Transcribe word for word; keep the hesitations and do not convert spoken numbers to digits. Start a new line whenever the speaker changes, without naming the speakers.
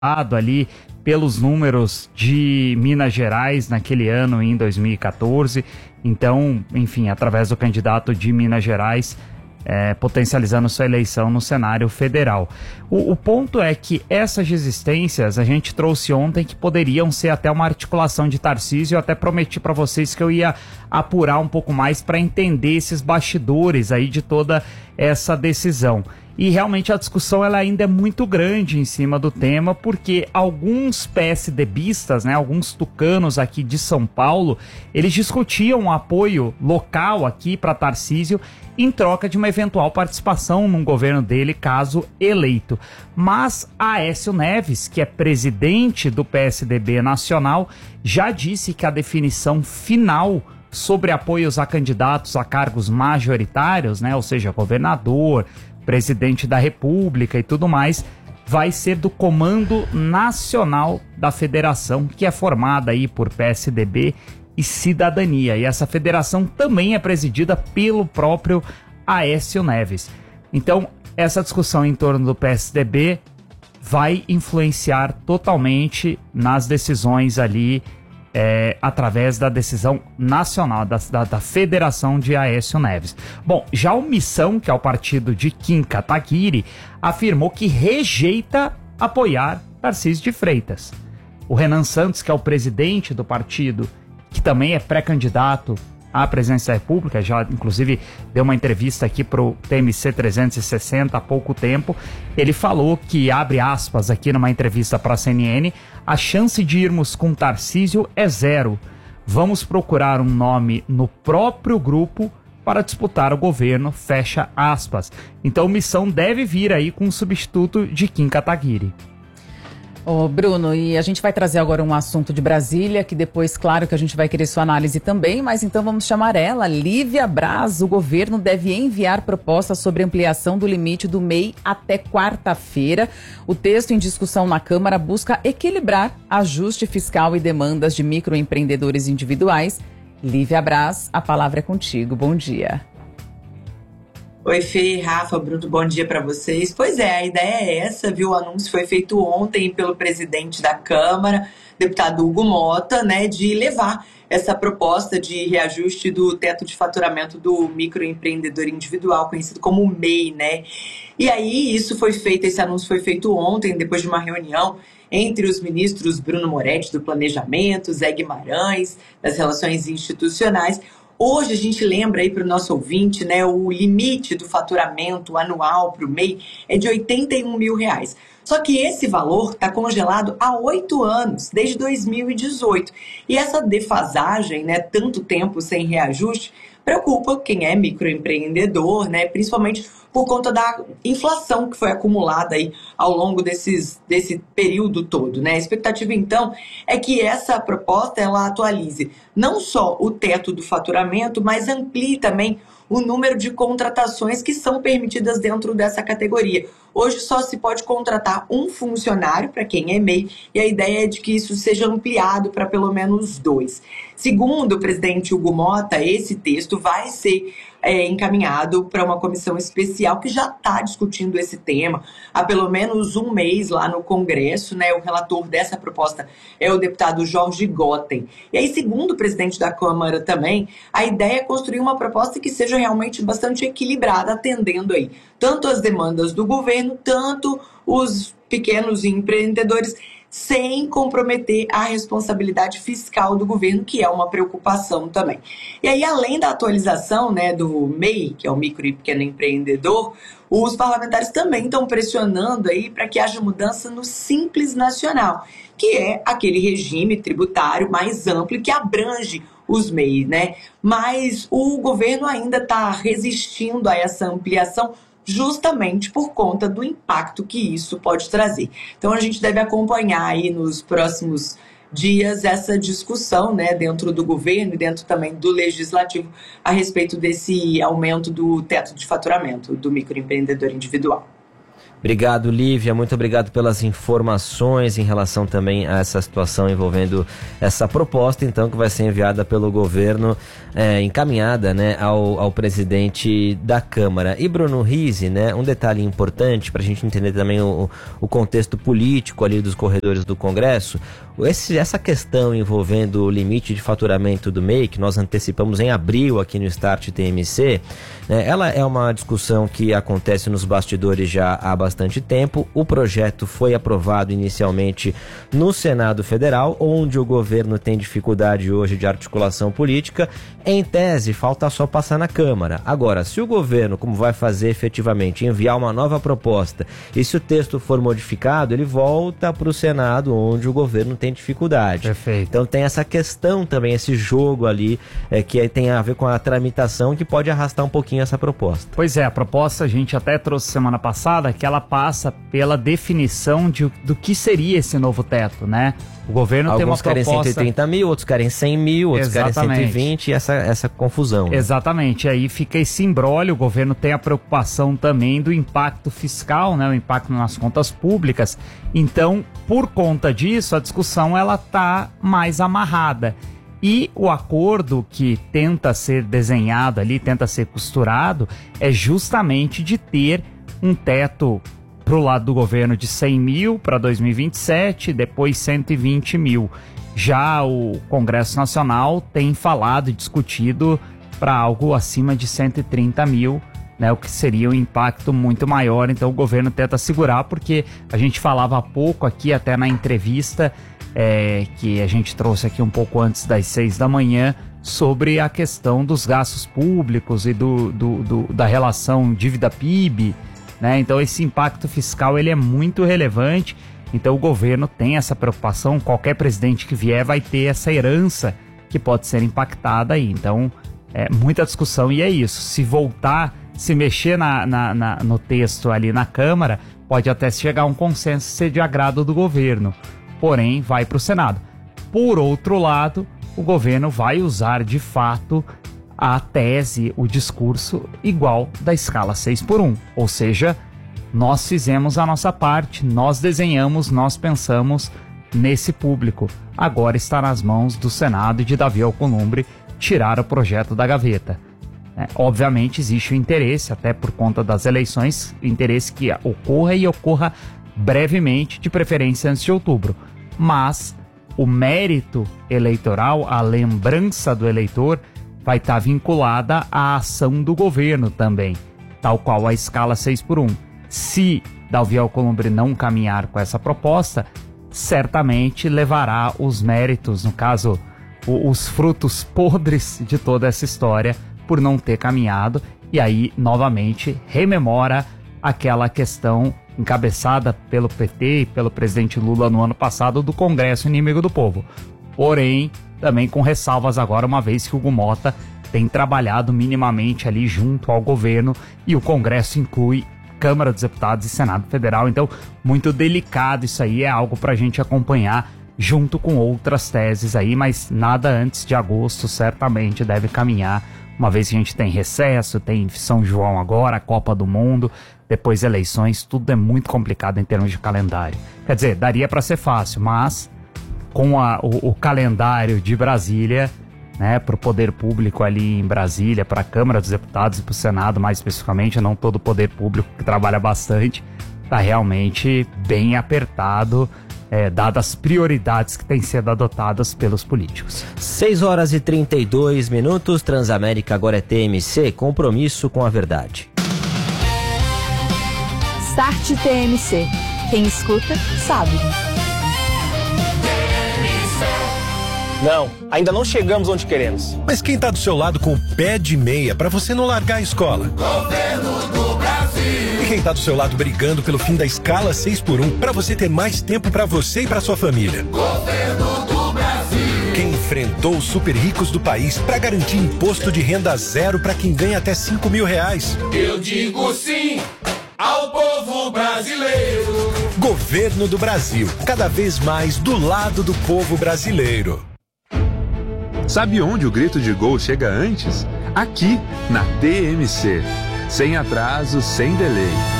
ali pelos números de Minas Gerais naquele ano, em dois mil e quatorze. Então, enfim, através do candidato de Minas Gerais, é, potencializando sua eleição no cenário federal. O, o ponto é que essas resistências a gente trouxe ontem que poderiam ser até uma articulação de Tarcísio. Eu até prometi para vocês que eu ia apurar um pouco mais para entender esses bastidores aí de toda essa decisão. E realmente a discussão ela ainda é muito grande em cima do tema, porque alguns PSDBistas, né, alguns tucanos aqui de São Paulo, eles discutiam o apoio local aqui para Tarcísio em troca de uma eventual participação num governo dele, caso eleito. Mas Aécio Neves, que é presidente do P S D B nacional, já disse que a definição final sobre apoios a candidatos a cargos majoritários, né, ou seja, governador, presidente da República e tudo mais, vai ser do Comando Nacional da Federação, que é formada aí por P S D B e Cidadania. E essa federação também é presidida pelo próprio Aécio Neves. Então, essa discussão em torno do P S D B vai influenciar totalmente nas decisões ali, É, através da decisão nacional, da, da, da Federação de Aécio Neves. Bom, já o Missão, que é o partido de Kim Kataguiri, afirmou que rejeita apoiar Tarcísio de Freitas. O Renan Santos, que é o presidente do partido, que também é pré-candidato à presidência da República, já inclusive deu uma entrevista aqui para o T M C trezentos e sessenta há pouco tempo, ele falou que, abre aspas aqui numa entrevista para a C N N, a chance de irmos com Tarcísio é zero. Vamos procurar um nome no próprio grupo para disputar o governo, fecha aspas. Então Missão deve vir aí com um substituto de Kim Kataguiri.
Ô Bruno, e a gente vai trazer agora um assunto de Brasília, que depois, claro, que a gente vai querer sua análise também, mas então vamos chamar ela, Lívia Braz. O governo deve enviar proposta sobre ampliação do limite do M E I até quarta-feira. O texto em discussão na Câmara busca equilibrar ajuste fiscal e demandas de microempreendedores individuais. Lívia Braz, a palavra é contigo. Bom dia.
Oi, Fê, Rafa, Bruno, bom dia para vocês. Pois é, a ideia é essa, viu? O anúncio foi feito ontem pelo presidente da Câmara, deputado Hugo Mota, né, de levar essa proposta de reajuste do teto de faturamento do microempreendedor individual, conhecido como M E I, né? E aí, isso foi feito, esse anúncio foi feito ontem, depois de uma reunião entre os ministros Bruno Moretti, do Planejamento, Zé Guimarães, das Relações Institucionais. Hoje a gente lembra aí para o nosso ouvinte, né, o limite do faturamento anual para o M E I é de oitenta e um mil reais. Só que esse valor está congelado há oito anos, desde dois mil e dezoito. E essa defasagem, né, tanto tempo sem reajuste, preocupa quem é microempreendedor, né, principalmente por conta da inflação que foi acumulada aí ao longo desses, desse período todo, né? A expectativa, então, é que essa proposta ela atualize não só o teto do faturamento, mas amplie também o número de contratações que são permitidas dentro dessa categoria. Hoje só se pode contratar um funcionário para quem é M E I e a ideia é de que isso seja ampliado para pelo menos dois. Segundo o presidente Hugo Mota, esse texto vai ser é, encaminhado para uma comissão especial que já está discutindo esse tema há pelo menos um mês lá no Congresso, né? O relator dessa proposta é o deputado Jorge Gotten. E aí, segundo o presidente da Câmara também, a ideia é construir uma proposta que seja realmente bastante equilibrada, atendendo aí tanto as demandas do governo, tanto os pequenos empreendedores, sem comprometer a responsabilidade fiscal do governo, que é uma preocupação também. E aí, além da atualização, né, do M E I, que é o micro e pequeno empreendedor, os parlamentares também estão pressionando aí para que haja mudança no Simples Nacional, que é aquele regime tributário mais amplo que abrange os M E I, né? Mas o governo ainda está resistindo a essa ampliação, justamente por conta do impacto que isso pode trazer. Então a gente deve acompanhar aí nos próximos dias essa discussão, né, dentro do governo e dentro também do legislativo a respeito desse aumento do teto de faturamento do microempreendedor individual.
Obrigado, Lívia, muito obrigado pelas informações em relação também a essa situação envolvendo essa proposta, então, que vai ser enviada pelo governo, é, encaminhada, né, ao, ao presidente da Câmara. E Bruno Rizzi, né, um detalhe importante para a gente entender também o, o contexto político ali dos corredores do Congresso, esse, essa questão envolvendo o limite de faturamento do M E I, que nós antecipamos em abril aqui no Start T M C, né, ela é uma discussão que acontece nos bastidores já há bastante tempo. O projeto foi aprovado inicialmente no Senado Federal, onde o governo tem dificuldade hoje de articulação política. Em tese, falta só passar na Câmara. Agora, se o governo, como vai fazer efetivamente, enviar uma nova proposta, e se o texto for modificado, ele volta para o Senado, onde o governo tem dificuldade.
Perfeito.
Então tem essa questão também, esse jogo ali, é, que tem a ver com a tramitação, que pode arrastar um pouquinho essa proposta.
Pois é, a proposta a gente até trouxe semana passada, que ela passa pela definição de, do que seria esse novo teto, né? O governo
Alguns
tem uma proposta...
querem cento e trinta mil, outros querem cem mil, outros
Exatamente.
querem cento e vinte, e essa, essa confusão. Né?
Exatamente, aí fica esse imbróglio. O governo tem a preocupação também do impacto fiscal, né? O impacto nas contas públicas. Então, por conta disso, a discussão ela tá mais amarrada. E o acordo que tenta ser desenhado ali, tenta ser costurado, é justamente de ter um teto para o lado do governo de cem mil para dois mil e vinte e sete, depois cento e vinte mil. Já o Congresso Nacional tem falado e discutido para algo acima de cento e trinta mil, né, o que seria um impacto muito maior. Então o governo tenta segurar, porque a gente falava há pouco aqui, até na entrevista é, que a gente trouxe aqui um pouco antes das seis da manhã, sobre a questão dos gastos públicos e do, do, do, da relação dívida-P I B, né? Então esse impacto fiscal ele é muito relevante. Então o governo tem essa preocupação, qualquer presidente que vier vai ter essa herança que pode ser impactada aí. Então é muita discussão e é isso. Se voltar, se mexer na, na, na, no texto ali na Câmara, pode até chegar a um consenso ser de agrado do governo, porém vai para o Senado. Por outro lado, o governo vai usar de fato a tese, o discurso igual da escala seis por um, ou seja, nós fizemos a nossa parte, nós desenhamos, nós pensamos nesse público. Agora está nas mãos do Senado e de Davi Alcolumbre tirar o projeto da gaveta. É, obviamente existe o interesse, até por conta das eleições, o interesse que ocorra e ocorra brevemente, de preferência antes de outubro. Mas o mérito eleitoral, a lembrança do eleitor, vai estar vinculada à ação do governo também, tal qual a escala seis por um. Se Davi Alcolumbre não caminhar com essa proposta, certamente levará os méritos, no caso, o, os frutos podres de toda essa história por não ter caminhado, e aí, novamente, rememora aquela questão encabeçada pelo P T e pelo presidente Lula no ano passado do Congresso Inimigo do Povo. Porém, também com ressalvas agora, uma vez que o Hugo Mota tem trabalhado minimamente ali junto ao governo e o Congresso inclui Câmara dos Deputados e Senado Federal. Então, muito delicado isso aí, é algo para a gente acompanhar junto com outras teses aí, mas nada antes de agosto certamente deve caminhar, uma vez que a gente tem recesso, tem São João agora, a Copa do Mundo, depois eleições, tudo é muito complicado em termos de calendário. Quer dizer, daria para ser fácil, mas com a, o, o calendário de Brasília, né, para o poder público ali em Brasília, para a Câmara dos Deputados e para o Senado mais especificamente, não todo o poder público que trabalha bastante, está realmente bem apertado, é, dadas as prioridades que têm sido adotadas pelos políticos.
seis horas e trinta e dois minutos, Transamérica agora é T M C, compromisso com a verdade.
Start T M C, quem escuta sabe.
Não, ainda não chegamos onde queremos.
Mas quem tá do seu lado com o pé de meia pra você não largar a escola?
Governo do Brasil.
E quem tá do seu lado brigando pelo fim da escala seis por um pra você ter mais tempo pra você e pra sua família?
Governo do Brasil.
Quem enfrentou os super ricos do país pra garantir imposto de renda zero pra quem ganha até cinco mil reais?
Eu digo sim ao povo brasileiro.
Governo do Brasil, cada vez mais do lado do povo brasileiro.
Sabe onde o grito de gol chega antes? Aqui, na T M C. Sem atraso, sem delay.